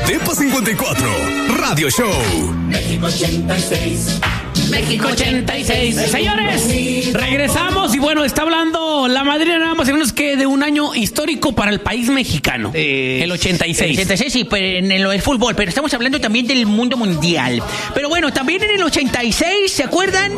Depa 54, Radio Show. México 86. México 86. Señores, regresamos y bueno, está hablando la madrina nada más y menos que de un año histórico para el país mexicano. El 86. El 86, sí, pero en lo del fútbol, pero estamos hablando también del mundo mundial. Pero bueno, también en el 86, ¿se acuerdan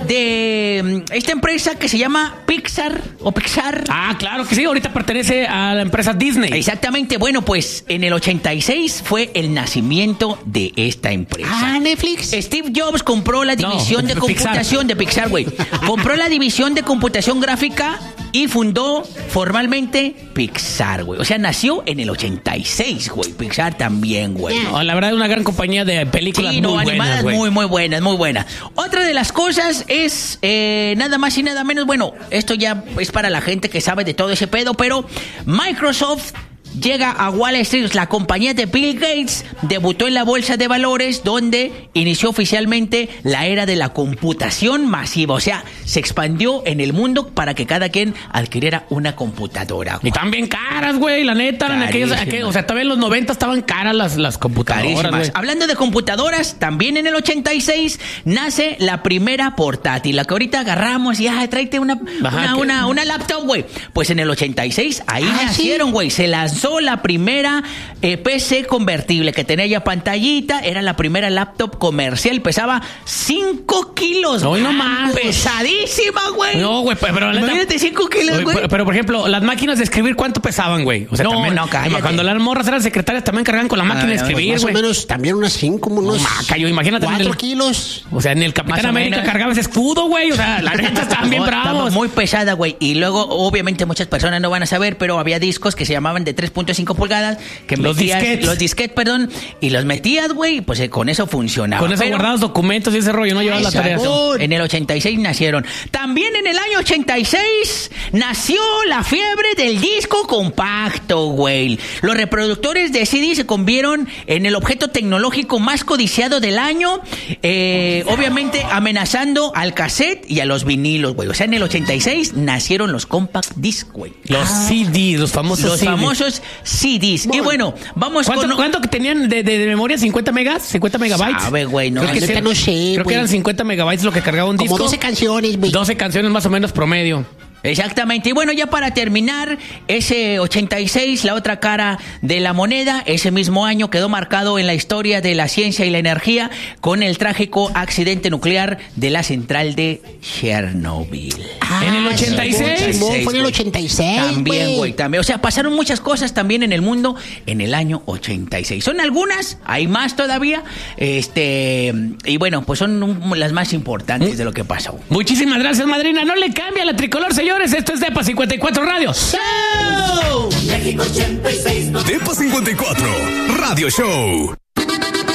de esta empresa que se llama Pixar o Pixar? Ah, claro que sí, ahorita pertenece a la empresa Disney. Exactamente, bueno, pues en el 86 fue el nacimiento de esta empresa. Ah, Netflix. Steve Jobs compró la división de computación de Pixar, güey. Compró la división de computación gráfica y fundó formalmente Pixar, güey. O sea, nació en el 86, güey. Pixar también, güey. No, la verdad es una gran compañía de películas sí, muy animadas, buenas, muy buenas, muy buenas. Otra de las cosas es nada más y nada menos, bueno, esto ya es para la gente que sabe de todo ese pedo, pero Microsoft llega a Wall Street. La compañía de Bill Gates debutó en la bolsa de valores, donde inició oficialmente la era de la computación masiva. O sea, se expandió en el mundo para que cada quien adquiriera una computadora, güey. Y también caras, güey, la neta. O sea, todavía en los 90 estaban caras las computadoras, güey. Hablando de computadoras, también en el 86 nace la primera portátil, la que ahorita agarramos y tráete una laptop, güey. Pues en el 86 ahí nacieron, güey. Se lanzó la primera PC convertible que tenía ya pantallita. Era la primera laptop comercial. Pesaba 5 kilos. No, no más. Pesadísima, güey. No, güey, pero imagínate 5 kilos, güey. Pero, por ejemplo, las máquinas de escribir, ¿cuánto pesaban, güey? O sea, cállate. Cuando las morras eran secretarias, también cargaban con la máquina de escribir, güey. Más o menos, también unas 5, unos... Maca, imagínate. 4 kilos. O sea, en el Capitán América cargaba ese escudo, güey. O sea, la neta estaban bien bravos. Estaba muy pesada, güey. Y luego, obviamente, muchas personas no van a saber, pero había discos que se llamaban de 3.5 pulgadas, que los disquetes, y los metías, güey, pues con eso funcionaba. Con eso guardabas documentos y ese rollo, no llevabas la tarea. En el 86 nacieron. También en el año 86 nació la fiebre del disco compacto, güey. Los reproductores de CD se convirtieron en el objeto tecnológico más codiciado del año, obviamente amenazando al cassette y a los vinilos, güey. O sea, en el 86 nacieron los compact disc, güey. Los CDs, los famosos CDs. Y bueno, vamos ¿Cuánto que tenían de memoria? ¿50 megas? ¿50 megabytes? Sabe, güey, no. No sé, creo que eran 50 megabytes lo que cargaba un disco. Como 12 canciones, güey. 12 canciones más o menos promedio. Exactamente. Y bueno, ya para terminar, ese 86, la otra cara de la moneda, ese mismo año quedó marcado en la historia de la ciencia y la energía con el trágico accidente nuclear de la central de Chernobyl. ¿En el 86? Fue en el 86. También, güey, también. O sea, pasaron muchas cosas también en el mundo en el año 86. Son algunas, hay más todavía. Y bueno, pues son las más importantes de lo que pasó. Muchísimas gracias, madrina. No le cambia la tricolor, señores. Esto es Depa 54 Radio Show. México 86. Depa 54 Radio Show.